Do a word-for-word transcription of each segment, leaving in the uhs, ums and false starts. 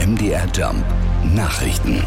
M D R Jump Nachrichten.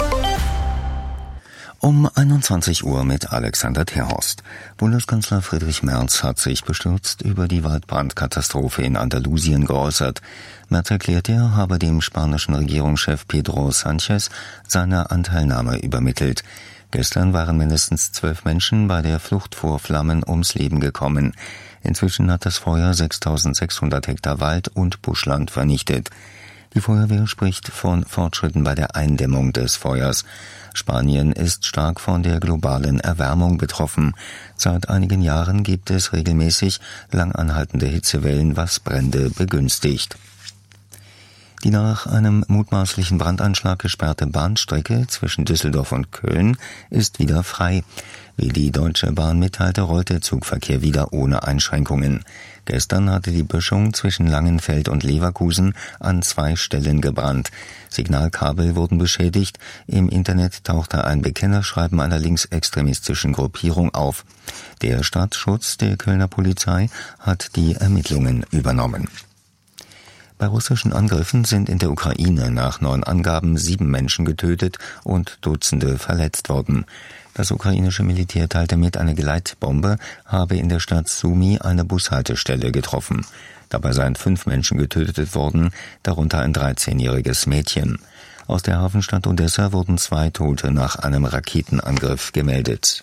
Um einundzwanzig Uhr mit Alexander Terhorst. Bundeskanzler Friedrich Merz hat sich bestürzt über die Waldbrandkatastrophe in Andalusien geäußert. Merz erklärt, er habe dem spanischen Regierungschef Pedro Sánchez seine Anteilnahme übermittelt. Gestern waren mindestens zwölf Menschen bei der Flucht vor Flammen ums Leben gekommen. Inzwischen hat das Feuer sechstausendsechshundert Hektar Wald und Buschland vernichtet. Die Feuerwehr spricht von Fortschritten bei der Eindämmung des Feuers. Spanien ist stark von der globalen Erwärmung betroffen. Seit einigen Jahren gibt es regelmäßig lang anhaltende Hitzewellen, was Brände begünstigt. Die nach einem mutmaßlichen Brandanschlag gesperrte Bahnstrecke zwischen Düsseldorf und Köln ist wieder frei. Wie die Deutsche Bahn mitteilte, rollt der Zugverkehr wieder ohne Einschränkungen. Gestern hatte die Böschung zwischen Langenfeld und Leverkusen an zwei Stellen gebrannt. Signalkabel wurden beschädigt. Im Internet tauchte ein Bekennerschreiben einer linksextremistischen Gruppierung auf. Der Staatsschutz der Kölner Polizei hat die Ermittlungen übernommen. Bei russischen Angriffen sind in der Ukraine nach neuen Angaben sieben Menschen getötet und Dutzende verletzt worden. Das ukrainische Militär teilte mit, eine Gleitbombe habe in der Stadt Sumy eine Bushaltestelle getroffen. Dabei seien fünf Menschen getötet worden, darunter ein dreizehnjähriges Mädchen. Aus der Hafenstadt Odessa wurden zwei Tote nach einem Raketenangriff gemeldet.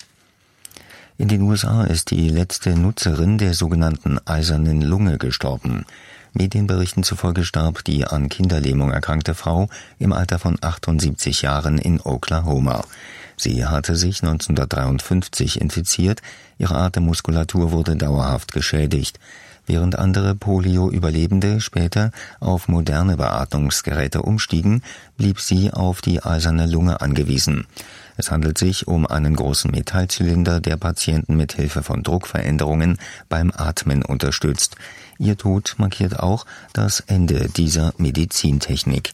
In den U S A ist die letzte Nutzerin der sogenannten eisernen Lunge gestorben. Medienberichten zufolge starb die an Kinderlähmung erkrankte Frau im Alter von achtundsiebzig Jahren in Oklahoma. Sie hatte sich neunzehnhundertdreiundfünfzig infiziert, ihre Atemmuskulatur wurde dauerhaft geschädigt. Während andere Polio-Überlebende später auf moderne Beatmungsgeräte umstiegen, blieb sie auf die eiserne Lunge angewiesen. Es handelt sich um einen großen Metallzylinder, der Patienten mit Hilfe von Druckveränderungen beim Atmen unterstützt. Ihr Tod markiert auch das Ende dieser Medizintechnik.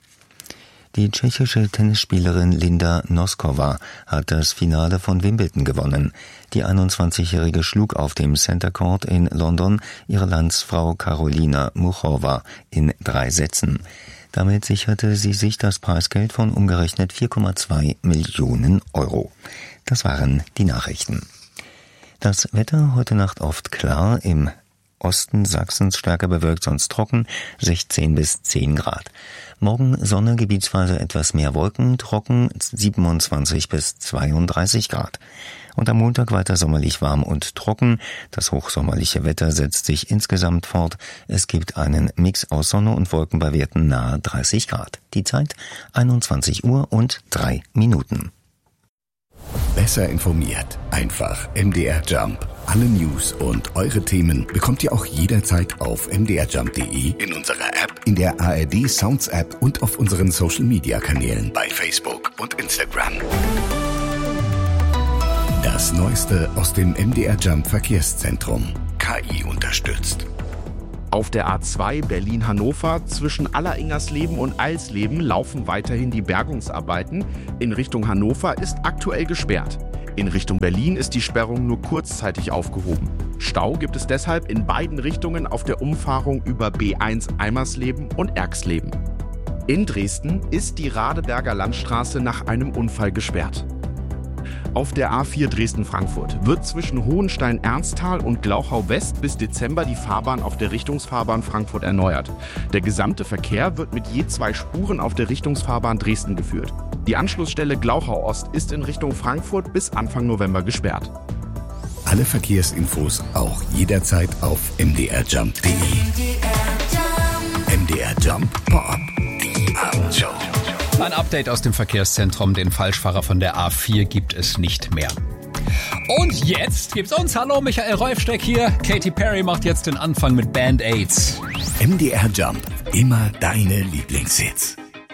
Die tschechische Tennisspielerin Linda Noskova hat das Finale von Wimbledon gewonnen. Die einundzwanzigjährige schlug auf dem Center Court in London ihre Landsfrau Karolina Muchova in drei Sätzen. Damit sicherte sie sich das Preisgeld von umgerechnet vier Komma zwei Millionen Euro. Das waren die Nachrichten. Das Wetter heute Nacht oft klar, im Osten Sachsens stärker bewölkt, sonst trocken, sechzehn bis zehn Grad. Morgen Sonne, gebietsweise etwas mehr Wolken, trocken, siebenundzwanzig bis zweiunddreißig Grad. Und am Montag weiter sommerlich warm und trocken. Das hochsommerliche Wetter setzt sich insgesamt fort. Es gibt einen Mix aus Sonne und Wolken bei Werten nahe dreißig Grad. Die Zeit einundzwanzig Uhr und drei Minuten. Besser informiert. Einfach M D R Jump. Alle News und eure Themen bekommt ihr auch jederzeit auf m d r jump punkt d e, in unserer App, in der A R D Sounds App und auf unseren Social Media Kanälen bei Facebook und Instagram. Das Neueste aus dem M D R Jump Verkehrszentrum. K I unterstützt. Auf der A zwei Berlin-Hannover zwischen Alleringersleben und Eilsleben laufen weiterhin die Bergungsarbeiten. In Richtung Hannover ist aktuell gesperrt. In Richtung Berlin ist die Sperrung nur kurzzeitig aufgehoben. Stau gibt es deshalb in beiden Richtungen auf der Umfahrung über B eins Eimersleben und Erxleben. In Dresden ist die Radeberger Landstraße nach einem Unfall gesperrt. Auf der A vier Dresden-Frankfurt wird zwischen Hohenstein-Ernsthal und Glauchau-West bis Dezember die Fahrbahn auf der Richtungsfahrbahn Frankfurt erneuert. Der gesamte Verkehr wird mit je zwei Spuren auf der Richtungsfahrbahn Dresden geführt. Die Anschlussstelle Glauchau-Ost ist in Richtung Frankfurt bis Anfang November gesperrt. Alle Verkehrsinfos auch jederzeit auf m d r jump punkt d e. M D R Jump Pop. Die Abendshow. Ein Update aus dem Verkehrszentrum. Den Falschfahrer von der A vier gibt es nicht mehr. Und jetzt gibt's uns. Hallo, Michael Rolfsteck hier. Katy Perry macht jetzt den Anfang mit Band-Aids. M D R Jump. Immer deine Lieblingshits.